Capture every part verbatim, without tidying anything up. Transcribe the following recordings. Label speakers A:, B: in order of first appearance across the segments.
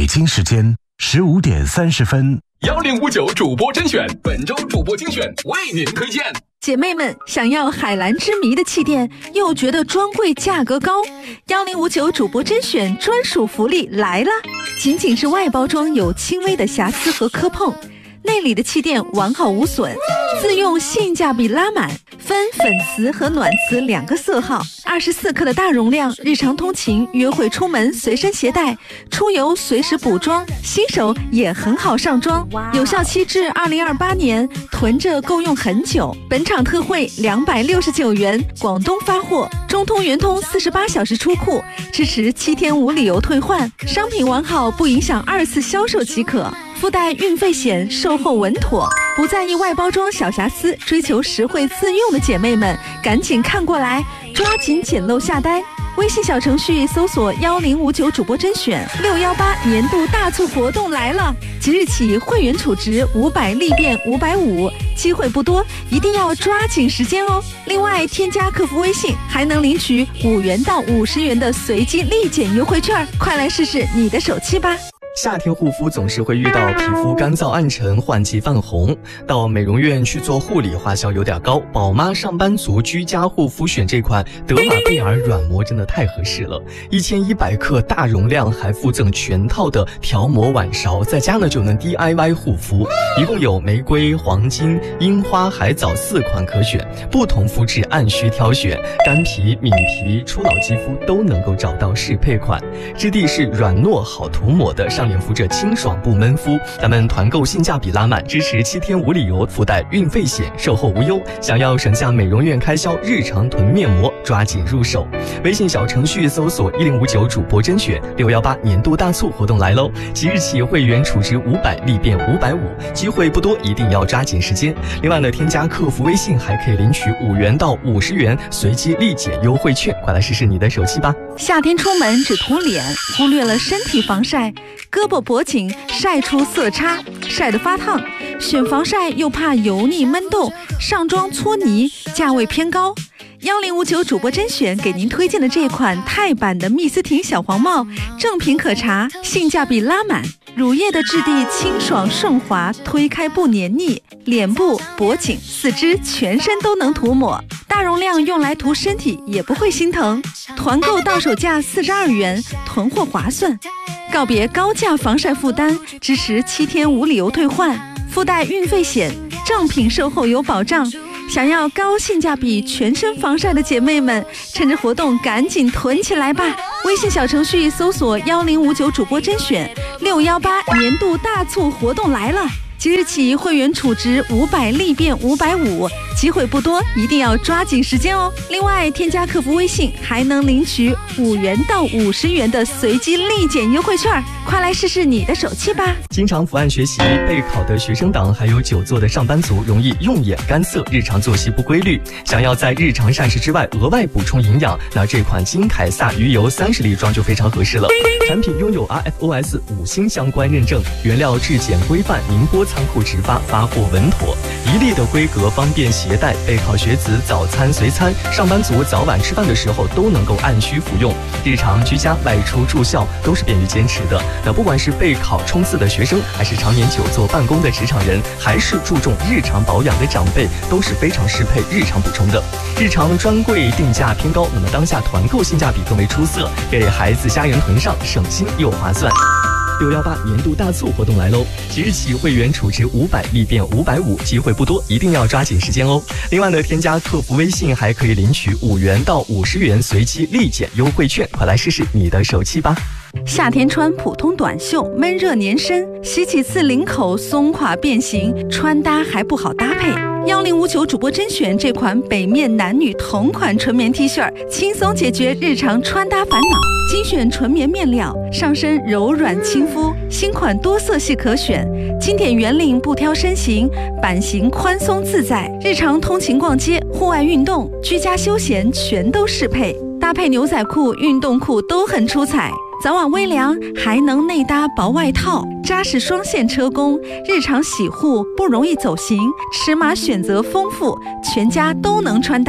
A: 京时间十五点三十分。
B: 幺零五九主播甄选，本周主播精选为您推荐。
C: 姐妹们，想要海蓝之谜的气垫，又觉得专柜价格高，幺零五九主播甄选专属福利来了！仅仅是外包装有轻微的瑕疵和磕碰，内里的气垫完好无损，自用性价比拉满，分粉瓷和暖瓷两个色号，二十四克的大容量，日常通勤、约会出门随身携带，出游随时补妆，新手也很好上妆，有效期至二零二八年，囤着够用很久。本场特惠两百六十九元，广东发货，中通、圆通四十八小时出库，支持七天无理由退换，商品完好不影响二次销售即可。附带运费险，售后稳妥，不在意外包装小瑕疵，追求实惠自用的姐妹们，赶紧看过来，抓紧捡漏下单。微信小程序搜索幺零五九主播甄选，六幺八年度大促活动来了！即日起会员储值五百立变五百五，机会不多，一定要抓紧时间哦。另外，添加客服微信还能领取五元到五十元的随机立减优惠券，快来试试你的手气吧！
D: 夏天护肤总是会遇到皮肤干燥暗沉、换季泛红，到美容院去做护理花销有点高。宝妈上班族居家护肤选这款德玛贝尔软膜真的太合适了，一千一百克大容量，还附赠全套的调膜碗勺，在家呢就能 D I Y 护肤。一共有玫瑰、黄金、樱花、海藻四款可选，不同肤质按需挑选，干皮、敏皮、初老肌肤都能够找到适配款，质地是软糯好涂抹的，上脸敷着清爽不闷肤。咱们团购性价比拉满，支持七天无理由，附带运费险，售后无忧。想要省下美容院开销，日常囤面膜，抓紧入手。微信小程序搜索一零五九主播甄选，六幺八年度大促活动来喽！即日起会员储值五百立变五百五，机会不多，一定要抓紧时间。另外呢，添加客服微信还可以领取五元到五十元随机立减优惠券，快来试试你的手气吧！
C: 夏天出门只涂脸，忽略了身体防晒，胳膊脖颈晒出色差，晒得发烫，选防晒又怕油腻闷痘，上妆搓泥，价位偏高。幺零五九主播甄选给您推荐的这款钛版的蜜丝婷小黄帽，正品可查，性价比拉满，乳液的质地清爽顺滑，推开不黏腻，脸部、脖颈、四肢全身都能涂抹，大容量用来涂身体也不会心疼。团购到手价四十二元，囤货划算。告别高价防晒负担，支持七天无理由退换，附带运费险，正品售后有保障。想要高性价比全身防晒的姐妹们，趁着活动赶紧囤起来吧！微信小程序搜索幺零五九主播甄选，六幺八年度大促活动来了！即日起会员储值五百立变五百五，机会不多，一定要抓紧时间哦。另外，添加客服微信还能领取五元到五十元的随机立减优惠券，快来试试你的手气吧！
D: 经常伏案学习、备考的学生党，还有久坐的上班族，容易用眼干涩，日常作息不规律，想要在日常膳食之外额外补充营养，那这款金凯撒鱼油三十粒装就非常合适了。产品拥有 R F O S 五星相关认证，原料质检规范，宁波仓库直发，发货稳妥，一粒的规格方便携带，备考学子早餐随餐，上班族早晚吃饭的时候都能够按需服用，日常居家外出住校都是便于坚持的。那不管是备考冲刺的学生，还是常年久坐办公的职场人，还是注重日常保养的长辈，都是非常适配日常补充的。日常专柜定价偏高，那么当下团购性价比更为出色，给孩子家人囤上，省心又划算。六幺八年度大促活动来喽！即日起会员储值五百立变五百五，机会不多，一定要抓紧时间哦。另外呢，添加客服微信还可以领取五元到五十元随机立减优惠券，快来试试你的手气吧！
C: 夏天穿普通短袖，闷热粘身，洗几次领口松垮变形，穿搭还不好搭配。幺零五九主播甄选这款北面男女同款纯棉 T 恤，轻松解决日常穿搭烦恼。精选纯棉面料，上身柔软亲肤，新款多色系可选，经典圆领不挑身形，版型宽松自在，日常通勤逛街、户外运动、居家休闲全都适配，搭配牛仔裤、运动裤都很出彩。早晚微凉，还能内搭薄外套，扎实双线车工，日常洗护不容易走形，尺码选择丰富，全家都能穿搭。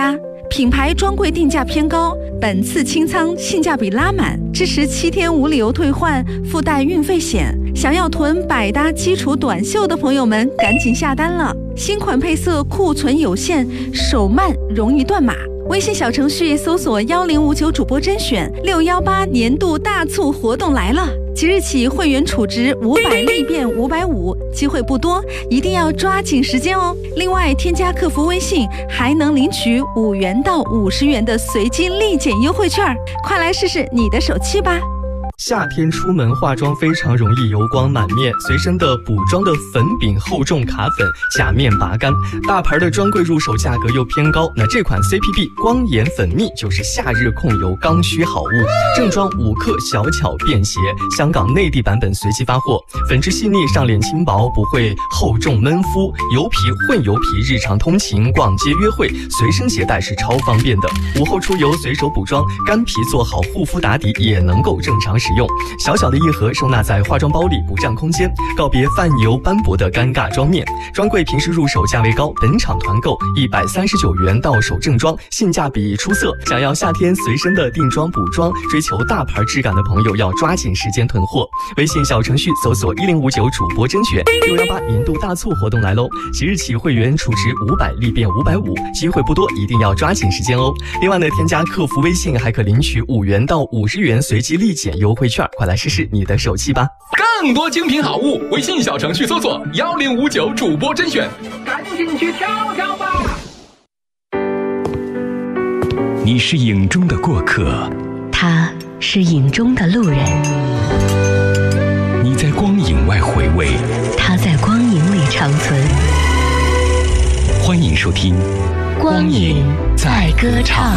C: 品牌专柜定价偏高，本次清仓性价比拉满，支持七天无理由退换，附带运费险。想要囤百搭基础短袖的朋友们，赶紧下单了！新款配色库存有限，手慢容易断码。微信小程序搜索幺零五九主播甄选，六幺八年度大促活动来了！即日起会员储值五百立变五百五，机会不多，一定要抓紧时间哦。另外，添加客服微信还能领取五元到五十元的随机立减优惠券，快来试试你的手气吧！
D: 夏天出门化妆非常容易油光满面，随身的补妆的粉饼厚重卡粉，假面拔干，大牌的专柜入手价格又偏高，那这款 C P B 光眼粉蜜就是夏日控油刚需好物，正装五克小巧便携，香港内地版本随机发货，粉质细腻，上脸轻薄，不会厚重闷肤，油皮混油皮，日常通勤、逛街、约会随身携带是超方便的，午后出游随手补妆，干皮做好护肤打底也能够正常使用。小小的一盒收纳在化妆包里不占空间，告别泛油斑驳的尴尬妆面。专柜平时入手价位高，本场团购一百三十九元到手正装，性价比出色。想要夏天随身的定妆补妆，追求大牌质感的朋友要抓紧时间囤货。微信小程序搜索一零五九主播甄选，六幺八年度大促活动来喽！即日起会员储值五百立变五百五，机会不多，一定要抓紧时间哦。另外呢，添加客服微信还可领取五元到五十元随机立减优惠券，快来试试你的手气吧！
B: 更多精品好物，微信小程序搜索幺零五九主播甄选，赶紧去挑挑吧！
A: 你是影中的过客，
E: 他是影中的路人。
A: 你在光影外回味，
E: 他在光影里长存。
A: 欢迎收听
E: 光影在歌唱。